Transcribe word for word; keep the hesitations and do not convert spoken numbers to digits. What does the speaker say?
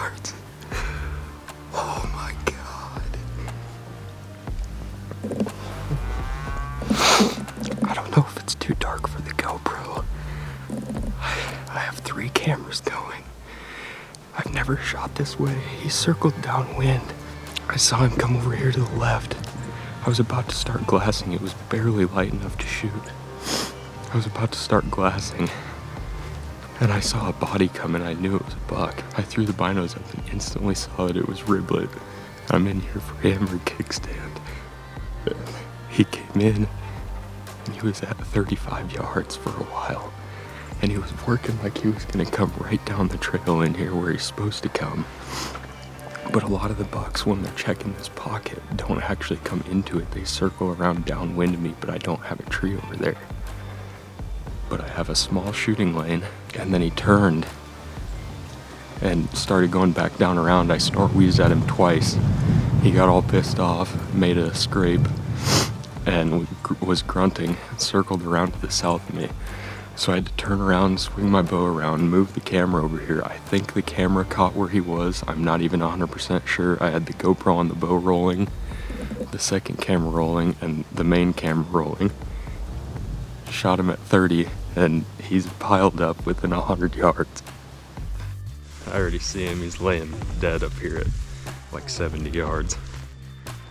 yards. Oh my God. I don't know if it's too dark for the GoPro. I have three cameras going. I've never shot this way. He circled downwind. I saw him come over here to the left. I was about to start glassing. It was barely light enough to shoot. I was about to start glassing, and I saw a body come, and I knew it was a buck. I threw the binos up and instantly saw that it was Riblet. I'm in here for hammer kickstand. He came in, and he was at thirty-five yards for a while, and he was working like he was gonna come right down the trail in here where he's supposed to come. But a lot of the bucks, when they're checking this pocket, don't actually come into it. They circle around downwind of me, but I don't have a tree over there. But I have a small shooting lane, and then he turned and started going back down around. I snort wheezed at him twice. He got all pissed off, made a scrape, and was grunting, and circled around to the south of me. So I had to turn around, swing my bow around, move the camera over here. I think the camera caught where he was. I'm not even one hundred percent sure. I had the GoPro on the bow rolling, the second camera rolling, and the main camera rolling. Shot him at thirty, and he's piled up within one hundred yards. I already see him. He's laying dead up here at like seventy yards.